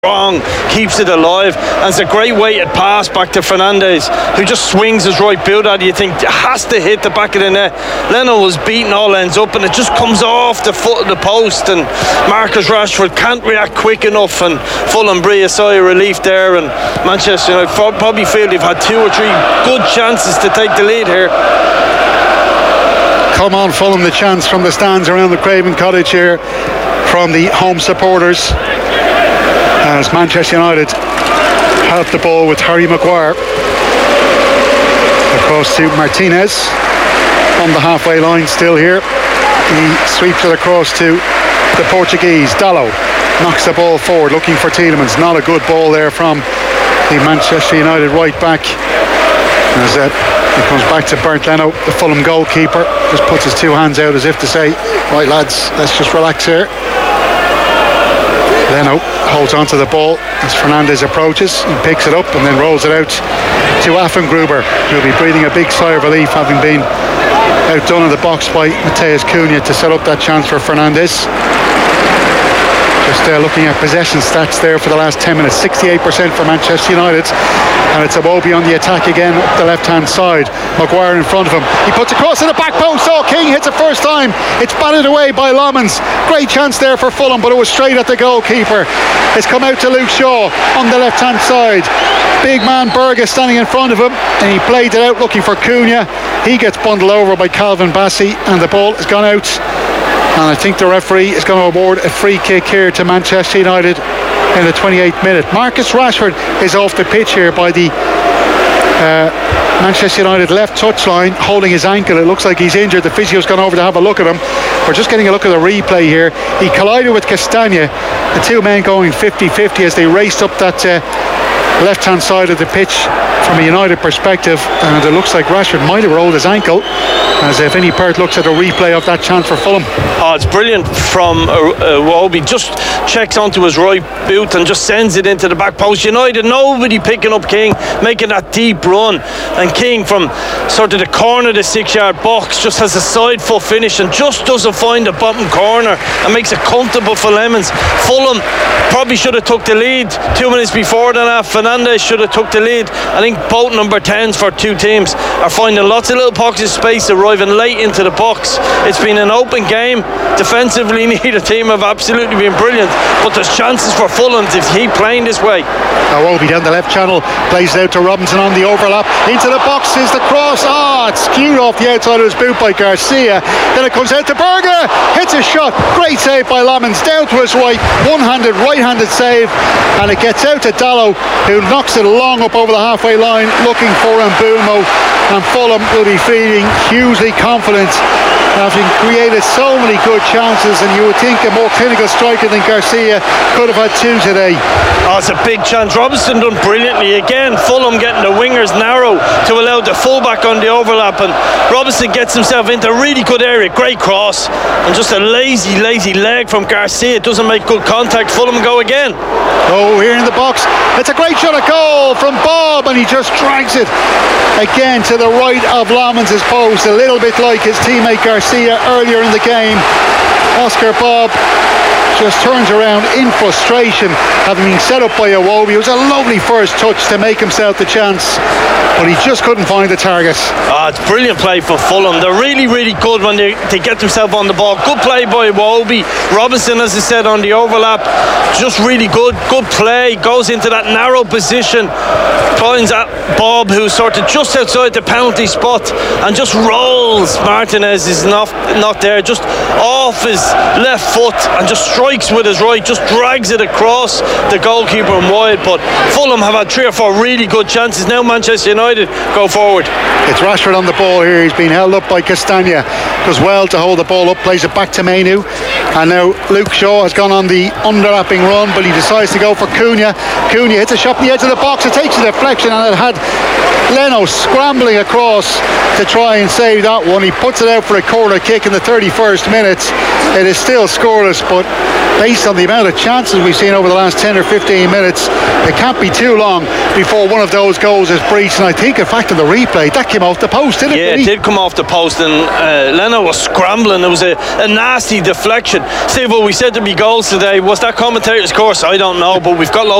strong, keeps it alive, and it's a great weighted pass back to Fernandez, who just swings his right boot at it. You think it has to hit the back of the net. Leno was beating all ends up, and it just comes off the foot of the post, and Marcus Rashford can't react quick enough, and Fulham breathe a sigh of relief there. And Manchester United probably feel they've had 2 or 3 good chances to take the lead here. Come on, Fulham, the chants from the stands around the Craven Cottage here from the home supporters, as Manchester United have the ball with Harry Maguire across to Martinez on the halfway line, still here. He sweeps it across to the Portuguese. Dalot knocks the ball forward, looking for Tielemans. Not a good ball there from the Manchester United right back, as it comes back to Bernd Leno, the Fulham goalkeeper. Just puts his 2 hands out as if to say, right lads, let's just relax here. Leno holds onto the ball as Fernandez approaches. He picks it up and then rolls it out to Affengruber, who'll be breathing a big sigh of relief, having been outdone in the box by Matheus Cunha to set up that chance for Fernandez. Just looking at possession stats there for the last 10 minutes, 68% for Manchester United, and it's Iwobi on the attack again up the left hand side. Maguire in front of him, he puts across to the back post. King hits it first time, it's batted away by Lomans. Great chance there for Fulham, but it was straight at the goalkeeper. It's come out to Luke Shaw on the left hand side. Big man Berge standing in front of him, and he played it out looking for Cunha. He gets bundled over by Calvin Bassey, and the ball has gone out. And I think the referee is going to award a free kick here to Manchester United in the 28th minute. Marcus Rashford is off the pitch here by the Manchester United left touchline, holding his ankle. It looks like he's injured. The physio's gone over to have a look at him. We're just getting a look at the replay here. He collided with Castagna, the 2 men going 50-50 as they raced up that left hand side of the pitch from a United perspective, and it looks like Rashford might have rolled his ankle, as if Vinnie Perth looks at a replay of that chance for Fulham. Oh, it's brilliant from Iwobi. Just checks onto his right boot and just sends it into the back post. United, nobody picking up King, making that deep run, and King from sort of the corner of the 6-yard box just has a side foot finish and just doesn't find the bottom corner and makes it comfortable for Lemons. Fulham probably should have took the lead 2 minutes before that. Fernandez should have took the lead. I think both number 10s for 2 teams are finding lots of little pockets of space, arriving late into the box. It's been an open game. Defensively, neither team have absolutely been brilliant, but there's chances for Fulham to keep playing this way. Iwobi down the left channel, plays it out to Robinson on the overlap. Into the box is the cross. It's skewed off the outside of his boot by Garcia. Then it comes out to Berge. Hits a shot. Great save by Lomans. Down to his right. One-handed, right-handed save. And it gets out to Dalot, who knocks it long up over the halfway line, looking for Mbeumo. And Fulham will be feeling hugely confident, having created so many good chances, and you would think a more clinical striker than Garcia could have had 2 today. Oh, it's a big chance. Robinson done brilliantly again. Fulham getting the wingers narrow to allow the fullback on the overlap, and Robinson gets himself into a really good area. Great cross, and just a lazy leg from Garcia. It doesn't make good contact. Fulham go again. Oh, here in the box, it's a great shot at goal from Bob, and he just drags it again to the right of Lomans' post, a little bit like his teammate Garcia earlier in the game. Oscar Bob just turns around in frustration, having been set up by Iwobi. It was a lovely first touch to make himself the chance, but he just couldn't find the target. It's brilliant play for Fulham. They're really good when they get themselves on the ball. Good play by Iwobi. Robinson, as I said, on the overlap, just really good play. Goes into that narrow position, finds at Bob, who's sort of just outside the penalty spot, and just rolls. Martinez is not there, just off his left foot, and just strikes with his right, just drags it across the goalkeeper and wide. But Fulham have had 3 or 4 really good chances. Now Manchester United go forward. It's Rashford on the ball here. He's been held up by Castagna. Does well to hold the ball up, plays it back to Mainoo, and now Luke Shaw has gone on the underlapping run, but he decides to go for Cunha. Cunha hits a shot on the edge of the box. It takes a deflection, and it had Leno scrambling across to try and save that one. He puts it out for a corner kick in the 31st minute. It is still scoreless, but based on the amount of chances we've seen over the last 10 or 15 minutes, it can't be too long before one of those goals is breached. And I think, in fact, in the replay, that came off the post, didn't it? Yeah, it did come off the post, and Leno was scrambling. It was a nasty deflection. Steve, what we said to be goals today, was that commentator's course? I don't know, but we've got loads